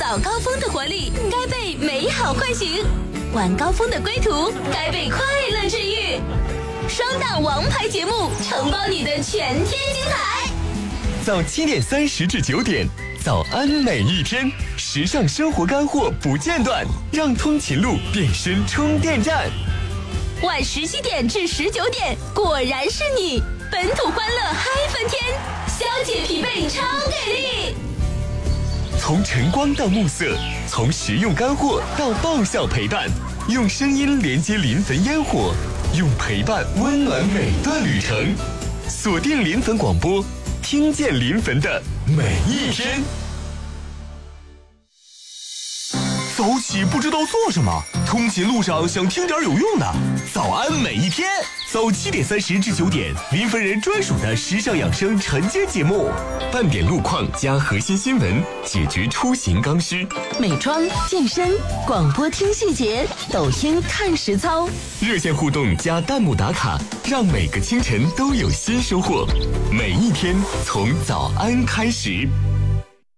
早高峰的活力该被美好唤醒，晚高峰的归途该被快乐治愈。双档王牌节目承包你的全天精彩。 早7点30至9点，早安每一天，时尚生活干货不间断，让通勤路变身充电站。 晚17点至19点，果然是你，本土欢乐嗨翻天，消解疲惫超给力。 从晨光到暮色，从实用干货到爆笑陪伴，用声音连接临汾烟火，用陪伴温暖每段旅程。锁定临汾广播，听见临汾的每一天。 早起不知道做什么，通勤路上想听点有用的。早安每一天，早7点30至9点，临汾人专属的时尚养生晨间节目， 半点路况加核心新闻，解决出行刚需。 美妆、健身、广播听细节，抖音看实操。 热线互动加弹幕打卡，让每个清晨都有新收获。每一天从早安开始。